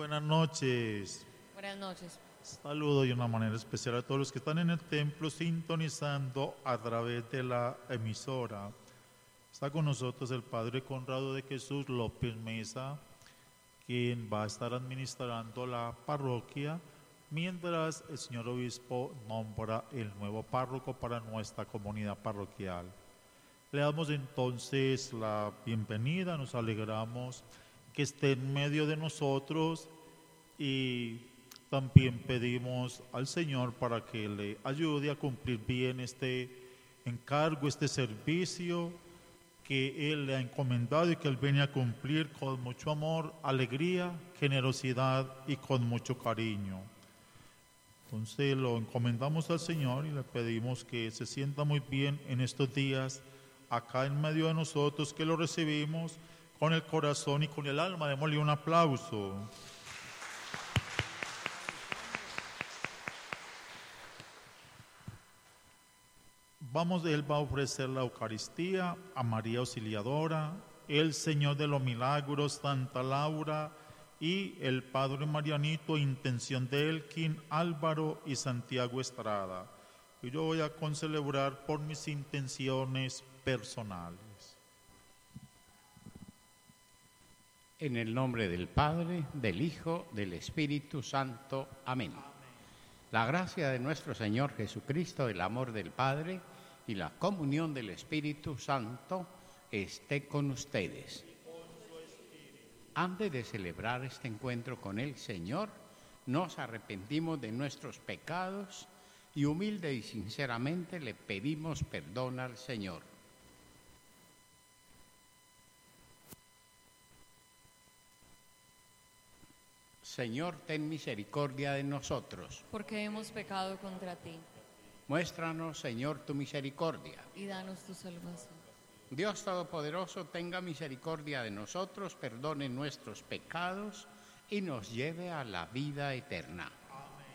Buenas noches. Buenas noches. Saludo de una manera especial a todos los que están en el templo sintonizando a través de la emisora. Está con nosotros el Padre Conrado de Jesús López Mesa, quien va a estar administrando la parroquia, mientras el señor obispo nombra el nuevo párroco para nuestra comunidad parroquial. Le damos entonces la bienvenida, nos alegramos que esté en medio de nosotros y también pedimos al Señor para que le ayude a cumplir bien este encargo, este servicio que Él le ha encomendado y que Él viene a cumplir con mucho amor, alegría, generosidad y con mucho cariño. Entonces lo encomendamos al Señor y le pedimos que se sienta muy bien en estos días acá en medio de nosotros, que lo recibimos con el corazón y con el alma. Démosle un aplauso. Él va a ofrecer la Eucaristía a María Auxiliadora, el Señor de los Milagros, Santa Laura y el Padre Marianito, intención de Elkin, Álvaro y Santiago Estrada. Y yo voy a concelebrar por mis intenciones personales. En el nombre del Padre, del Hijo, del Espíritu Santo. Amén. La gracia de nuestro Señor Jesucristo, el amor del Padre y la comunión del Espíritu Santo esté con ustedes. Antes de celebrar este encuentro con el Señor, nos arrepentimos de nuestros pecados y humilde y sinceramente le pedimos perdón al Señor. Señor, ten misericordia de nosotros. Porque hemos pecado contra ti. Muéstranos, Señor, tu misericordia. Y danos tu salvación. Dios Todopoderoso, tenga misericordia de nosotros, perdone nuestros pecados y nos lleve a la vida eterna.